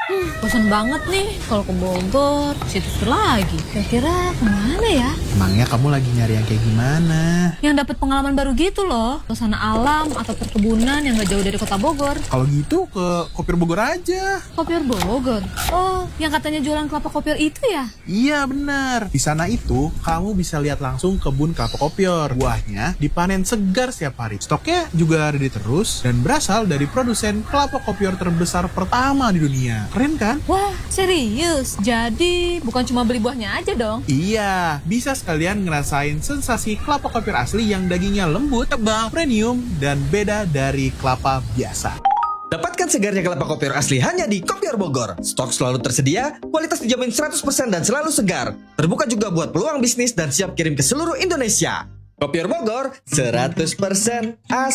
Bosan banget nih kalau ke Bogor, situ lagi. Kira-kira kemana ya? Emangnya kamu lagi nyari yang kayak gimana? Yang dapat pengalaman baru gitu loh, suasana alam atau perkebunan yang gak jauh dari kota Bogor. Kalau gitu ke Kopior Bogor aja. Kopior Bogor? Oh, yang katanya jualan kelapa kopior itu ya? Iya benar. Di sana itu kamu bisa lihat langsung kebun kelapa kopior. Buahnya dipanen segar setiap hari. Stoknya juga ready terus dan berasal dari produsen kelapa kopior terbesar pertama di dunia. Keren kan? Wah, serius? Jadi bukan cuma beli buahnya aja dong? Iya, bisa sekalian ngerasain sensasi kelapa kopior asli yang dagingnya lembut, tebal, premium, dan beda dari kelapa biasa. Dapatkan segarnya kelapa kopior asli hanya di Kopior Bogor. Stok selalu tersedia, kualitas dijamin 100% dan selalu segar. Terbuka juga buat peluang bisnis dan siap kirim ke seluruh Indonesia. Kopior Bogor, 100% asli.